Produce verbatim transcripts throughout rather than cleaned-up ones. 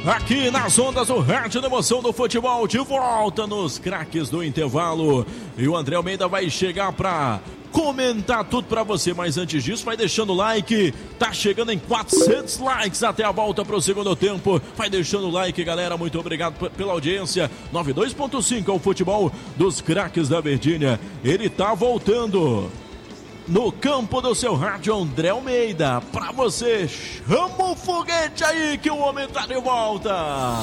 Aqui nas ondas do Rádio da Emoção do Futebol, de volta nos craques do intervalo. E o André Almeida vai chegar para comentar tudo para você, mas antes disso, vai deixando o like. Tá chegando em quatrocentos likes até a volta para o segundo tempo. Vai deixando o like, galera. Muito obrigado p- pela audiência. noventa e dois ponto cinco é o futebol dos craques da Verdinha. Ele tá voltando no campo do seu rádio, André Almeida, pra você. Chama o foguete aí que o homem tá de volta.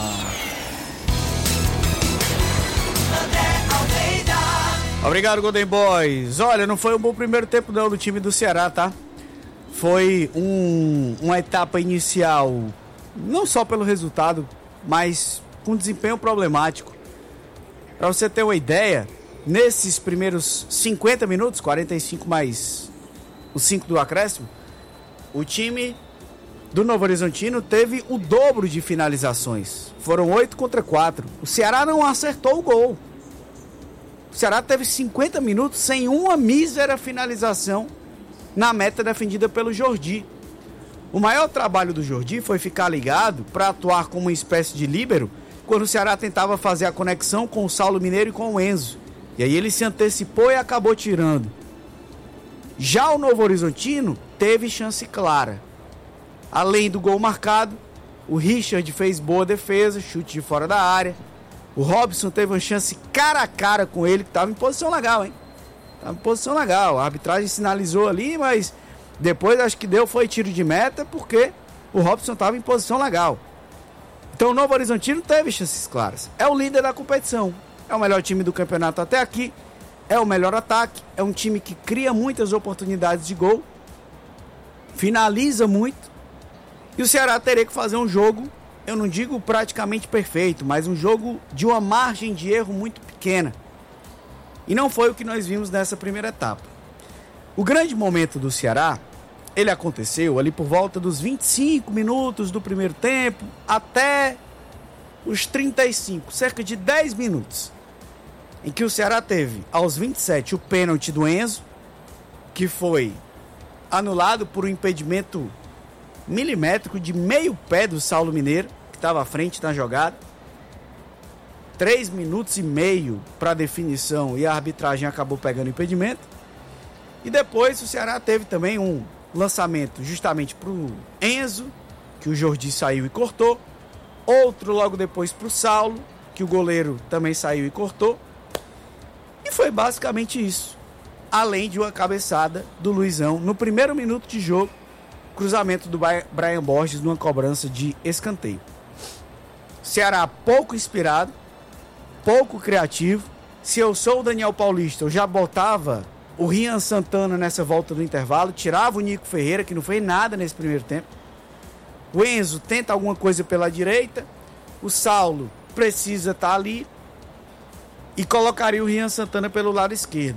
André Almeida. Obrigado, Golden Boys. Olha, não foi um bom primeiro tempo não do time do Ceará, tá? Foi um, uma etapa inicial, não só pelo resultado, mas com desempenho problemático. Pra você ter uma ideia, nesses primeiros cinquenta minutos, quarenta e cinco mais os cinco do acréscimo, o time do Novo Horizontino teve o dobro de finalizações. Foram oito contra quatro. O Ceará não acertou o gol. O Ceará teve cinquenta minutos sem uma mísera finalização na meta defendida pelo Jordi. O maior trabalho do Jordi foi ficar ligado para atuar como uma espécie de líbero quando o Ceará tentava fazer a conexão com o Saulo Mineiro e com o Enzo. E aí ele se antecipou e acabou tirando. Já o Novo Horizontino teve chance clara. Além do gol marcado, o Richard fez boa defesa, chute de fora da área. O Robson teve uma chance cara a cara com ele, que estava em posição legal, hein? Estava em posição legal. A arbitragem sinalizou ali, mas depois acho que deu foi tiro de meta, porque o Robson estava em posição legal. Então o Novo Horizontino teve chances claras. É o líder da competição. É o melhor time do campeonato até aqui. É o melhor ataque. É um time que cria muitas oportunidades de gol. Finaliza muito. E o Ceará teria que fazer um jogo, eu não digo praticamente perfeito, mas um jogo de uma margem de erro muito pequena. E não foi o que nós vimos nessa primeira etapa. O grande momento do Ceará, ele aconteceu ali por volta dos vinte e cinco minutos do primeiro tempo até os trinta e cinco, cerca de dez minutos. Em que o Ceará teve, aos vinte e sete, o pênalti do Enzo, que foi anulado por um impedimento milimétrico de meio pé do Saulo Mineiro, que estava à frente na jogada. Três minutos e meio para definição e a arbitragem acabou pegando o impedimento. E depois o Ceará teve também um lançamento justamente para o Enzo, que o Jordi saiu e cortou. Outro logo depois para o Saulo, que o goleiro também saiu e cortou. E foi basicamente isso. Além de uma cabeçada do Luizão no primeiro minuto de jogo, cruzamento do Brian Borges numa cobrança de escanteio. Ceará pouco inspirado, pouco criativo. Se eu sou o Daniel Paulista, eu já botava o Rian Santana nessa volta do intervalo, tirava o Nico Ferreira, que não fez nada nesse primeiro tempo. O Enzo tenta alguma coisa pela direita, o Saulo precisa estar ali e colocaria o Rian Santana pelo lado esquerdo.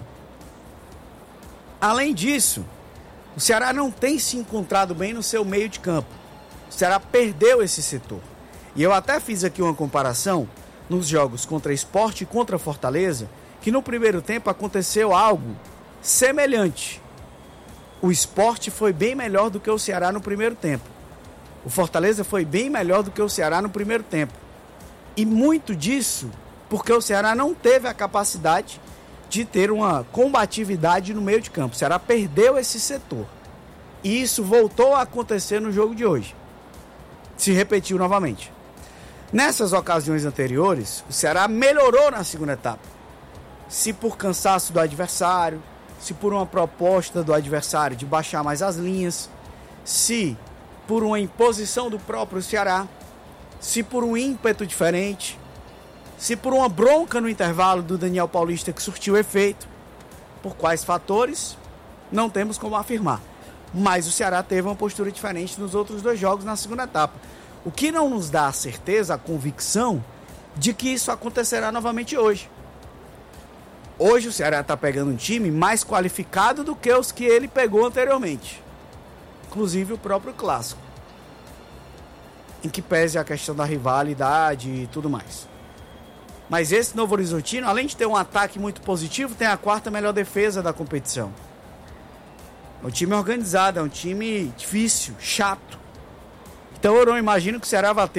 Além disso, o Ceará não tem se encontrado bem no seu meio de campo. O Ceará perdeu esse setor. E eu até fiz aqui uma comparação nos jogos contra Sport e contra Fortaleza, que no primeiro tempo aconteceu algo semelhante. O Sport foi bem melhor do que o Ceará no primeiro tempo. O Fortaleza foi bem melhor do que o Ceará no primeiro tempo. E muito disso porque o Ceará não teve a capacidade de ter uma combatividade no meio de campo. O Ceará perdeu esse setor. E isso voltou a acontecer no jogo de hoje. Se repetiu novamente. Nessas ocasiões anteriores, o Ceará melhorou na segunda etapa. Se por cansaço do adversário, se por uma proposta do adversário de baixar mais as linhas, se por uma imposição do próprio Ceará, se por um ímpeto diferente, se por uma bronca no intervalo do Daniel Paulista que surtiu efeito. Por quais fatores? Não temos como afirmar. Mas o Ceará teve uma postura diferente nos outros dois jogos na segunda etapa. O que não nos dá a certeza, a convicção de que isso acontecerá novamente hoje. Hoje o Ceará está pegando um time mais qualificado do que os que ele pegou anteriormente. Inclusive o próprio clássico. Em que pese a questão da rivalidade e tudo mais. Mas esse Novo Horizontino, além de ter um ataque muito positivo, tem a quarta melhor defesa da competição. É um time organizado, é um time difícil, chato. Então eu não imagino que o Ceará vai ter